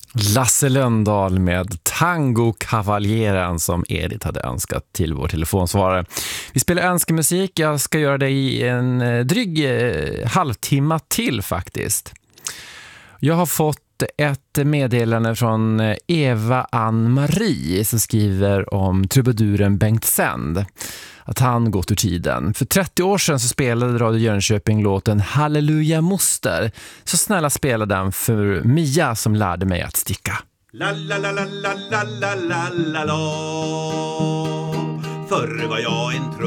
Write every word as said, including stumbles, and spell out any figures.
Lasse Lönndahl med Tango Kavaljeren som Edith hade önskat till vår telefonsvarare. Vi spelar önskemusik. Jag ska göra det i en dryg eh, halvtimme till faktiskt. Jag har fått ett meddelande från Eva Ann-Marie som skriver om trubaduren Bengt Sänd. Att han gått ur tiden. För trettio år sedan så spelade Radio Jönköping låten Halleluja moster. Så snälla spela den för Mia som lärde mig att sticka. La la la la la la la la la la. Förr var jag en